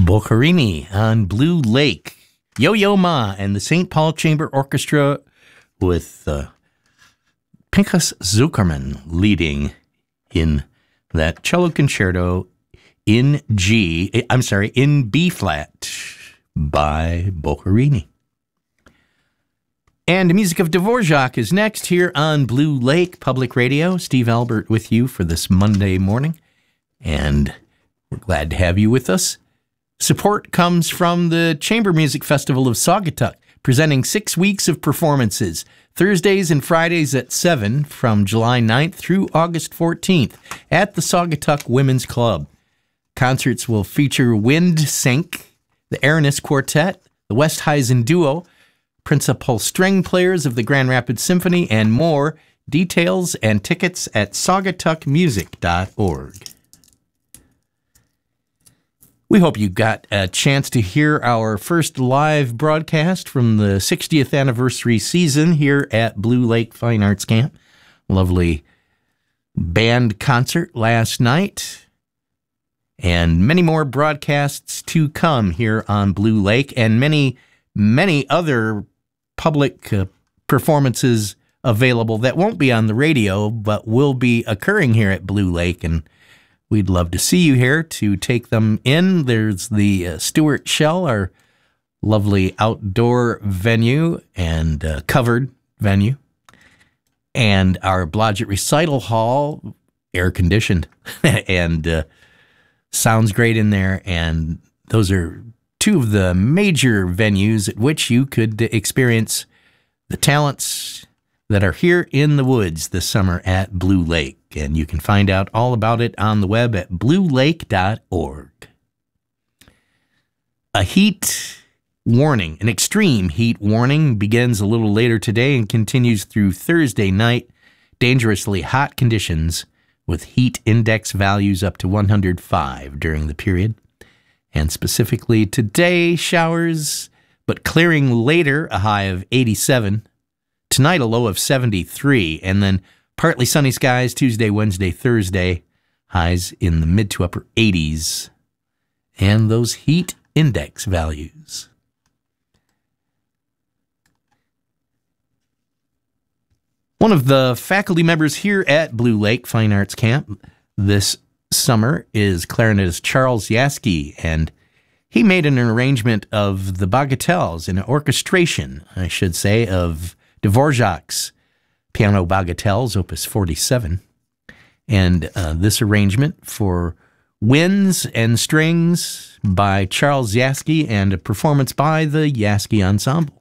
Boccherini on Blue Lake. Yo-Yo Ma and the St. Paul Chamber Orchestra with Pinchas Zuckerman leading in that cello concerto in B flat by Boccherini. And the music of Dvorak is next here on Blue Lake Public Radio. Steve Albert with you for this Monday morning, and we're glad to have you with us. Support comes from the Chamber Music Festival of Saugatuck, presenting 6 weeks of performances, Thursdays and Fridays at 7 from July 9th through August 14th at the Saugatuck Women's Club. Concerts will feature Wind Sync, the Aranis Quartet, the Westhuizen Duo, principal string players of the Grand Rapids Symphony, and more. Details and tickets at saugatuckmusic.org. We hope you got a chance to hear our first live broadcast from the 60th anniversary season here at Blue Lake Fine Arts Camp. Lovely band concert last night, and many more broadcasts to come here on Blue Lake, and many other public performances available that won't be on the radio but will be occurring here at Blue Lake, and we'd love to see you here to take them in. There's the Stuart Shell, our lovely outdoor venue and covered venue, and our Blodgett Recital Hall, air-conditioned, and sounds great in there. And those are two of the major venues at which you could experience the talents that are here in the woods this summer at Blue Lake. And you can find out all about it on the web at bluelake.org. A heat warning, an extreme heat warning, begins a little later today and continues through Thursday night. Dangerously hot conditions with heat index values up to 105 during the period. And specifically today, showers, but clearing later, a high of 87. Tonight, a low of 73, and then partly sunny skies Tuesday, Wednesday, Thursday, highs in the mid to upper 80s, and those heat index values. One of the faculty members here at Blue Lake Fine Arts Camp this summer is clarinetist Charles Yaski, and he made an arrangement of the bagatelles, an orchestration, I should say, of Dvorak's Piano Bagatelles, Opus 47, and this arrangement for winds and strings by Charles Yaski and a performance by the Yaski Ensemble.